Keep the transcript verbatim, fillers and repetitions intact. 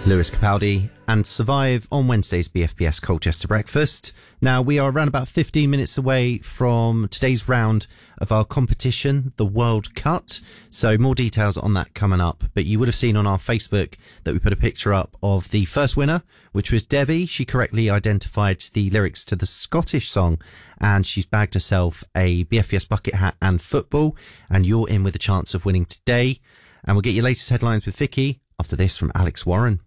Lewis Capaldi and Survive on Wednesday's B F B S Colchester Breakfast. Now, we are around about fifteen minutes away from today's round of our competition, the World Cut. So more details on that coming up. But you would have seen on our Facebook that we put a picture up of the first winner, which was Debbie. She correctly identified the lyrics to the Scottish song, and she's bagged herself a B F B S bucket hat and football. And you're in with a chance of winning today. And we'll get your latest headlines with Vicky after this from Alex Warren.